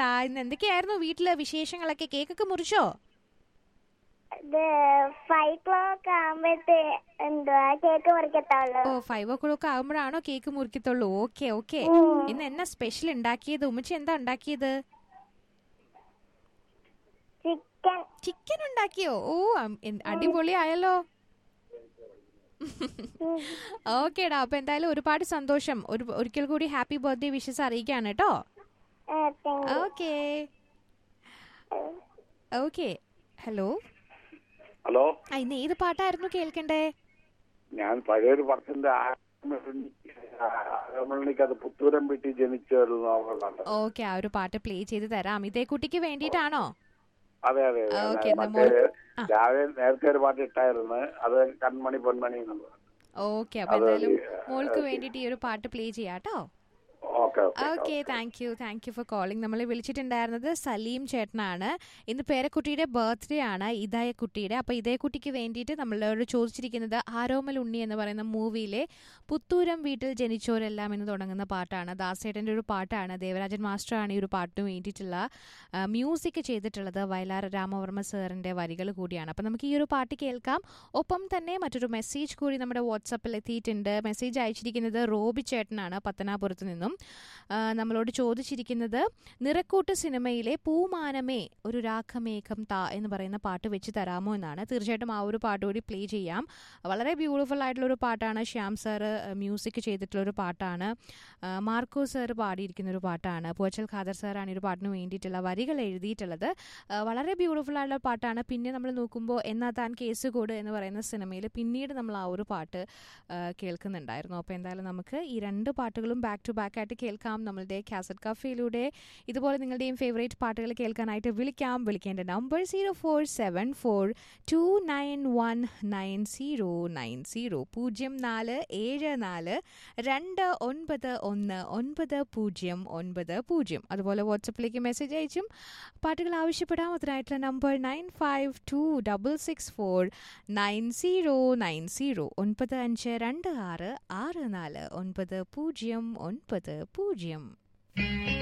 ഓക്കേടാ. ഇന്ന് എന്തൊക്കെയായിരുന്നു വീട്ടിലെ വിശേഷങ്ങളൊക്കെ? കേക്കൊക്കെ മുറിച്ചോ? 5 o'clock ആകുമ്പോഴത്തെ എന്തുവാ cake മുറിക്കത്തുള്ളൂ. 5 o'clock ആകുമ്പോഴാണോ cake മുറിക്കത്തുള്ളൂ? Okay okay. ഇന്ന് എന്നാ സ്പെഷ്യൽ ഉണ്ടാക്കിയത്? ഉമ്മച്ചി എന്താ ഉണ്ടാക്കിയത്? ചിക്കൻ ഉണ്ടാക്കിയോ? അടിപൊളി ആയല്ലോ. ഓക്കേടാ. അപ്പൊ എന്തായാലും ഒരുപാട് സന്തോഷം. ഒരിക്കൽ കൂടി ഹാപ്പി ബർത്ത്ഡേ വിഷസ് അറിയിക്കാണ് കേട്ടോ. Okay okay. ഹലോ ഹലോ, ഇന്ന് ഏത് പാട്ടായിരുന്നു കേൾക്കണ്ടേ? ഞാൻ പഴയൊരു പടത്തിന്റെ അത് പുത്തൂരം വീട്ടിൽ ജനിച്ച ഒരു നോവലാണ്. ഓക്കെ, ആ ഒരു പാട്ട് പ്ലേ ചെയ്ത് തരാം. ഇതേ കുട്ടിക്ക് വേണ്ടിയിട്ടാണോ? അതെ അതെ. രാവിലെ നേരത്തെ ഒരു പാട്ട് ഇട്ടായിരുന്നു, അത് കൺമണി പൊന്മണി എന്നുള്ളത്. ഓക്കെ, അപ്പൊ എന്തായാലും മോൾക്ക് വേണ്ടിയിട്ട് ഈ ഒരു പാട്ട് പ്ലേ ചെയ്യാട്ടോ. Okay, thank you for calling. നമ്മളെ വിളിച്ചിട്ടുണ്ടായിരുന്നത് സലീം ചേട്ടനാണ്. ഇന്ന് പേരക്കുട്ടിയുടെ ബർത്ത്ഡേ ആണ്, ഇതായ കുട്ടിയുടെ. അപ്പോൾ ഇതേ കുട്ടിക്ക് വേണ്ടിയിട്ട് നമ്മളോട് ചോദിച്ചിരിക്കുന്നത് ആരോമൽ ഉണ്ണി എന്ന് പറയുന്ന മൂവിയിലെ പുത്തൂരം വീട്ടിൽ ജനിച്ചോരെല്ലാം എന്ന് തുടങ്ങുന്ന പാട്ടാണ്. ദാസേട്ടൻ്റെ ഒരു പാട്ടാണ്. ദേവരാജൻ മാസ്റ്ററാണ് ഈ ഒരു പാട്ടിന് വേണ്ടിയിട്ടുള്ള മ്യൂസിക് ചെയ്തിട്ടുള്ളത്. വയലാർ രാമവർമ്മ സാറിൻ്റെ വരികൾ കൂടിയാണ്. അപ്പോൾ നമുക്ക് ഈ ഒരു പാട്ട് കേൾക്കാം. ഒപ്പം തന്നെ മറ്റൊരു മെസ്സേജ് കൂടി നമ്മുടെ വാട്സപ്പിൽ എത്തിയിട്ടുണ്ട്. മെസ്സേജ് അയച്ചിരിക്കുന്നത് റോബി ചേട്ടനാണ്, പത്തനാപുരത്ത് നിന്നും. നമ്മളോട് ചോദിച്ചിരിക്കുന്നത് നിറക്കൂട്ട് സിനിമയിലെ പൂമാനമേ ഒരു രാഗമേഘം താ എന്ന് പറയുന്ന പാട്ട് വെച്ച് തരാമോ എന്നാണ്. തീർച്ചയായിട്ടും ആ ഒരു പാട്ട് കൂടി പ്ലേ ചെയ്യാം. വളരെ ബ്യൂട്ടിഫുൾ ആയിട്ടുള്ളൊരു പാട്ടാണ്. ശ്യാം സാറ് മ്യൂസിക് ചെയ്തിട്ടുള്ളൊരു പാട്ടാണ്. മാർക്കോ സാറ് പാടിയിരിക്കുന്ന ഒരു പാട്ടാണ്. പൂച്ചൽ ഖാദർ സാറാണ് ഈ ഒരു പാട്ടിന് വേണ്ടിയിട്ടുള്ള വരികൾ എഴുതിയിട്ടുള്ളത്. വളരെ ബ്യൂട്ടിഫുൾ ആയിട്ടുള്ള പാട്ടാണ്. പിന്നെ നമ്മൾ നോക്കുമ്പോൾ എന്നാ താൻ കേസുകോട് എന്ന് പറയുന്ന സിനിമയിൽ പിന്നീട് നമ്മൾ ആ ഒരു പാട്ട് കേൾക്കുന്നുണ്ടായിരുന്നു. അപ്പോൾ എന്തായാലും നമുക്ക് ഈ രണ്ട് പാട്ടുകളും ബാക്ക് ടു ബാക്ക് ആയിട്ട് കേൾക്കാം നമ്മളുടെ കാസറ്റ് കഫേയിലൂടെ. ഇതുപോലെ നിങ്ങളുടെയും ഫേവറേറ്റ് പാട്ടുകൾ കേൾക്കാനായിട്ട് വിളിക്കേണ്ട നമ്പർ 0474294090. അതുപോലെ വാട്സപ്പിലേക്ക് മെസ്സേജ് അയച്ചും പാട്ടുകൾ ആവശ്യപ്പെടാം. അതിനായിട്ടുള്ള നമ്പർ 9524609090. 9526649090.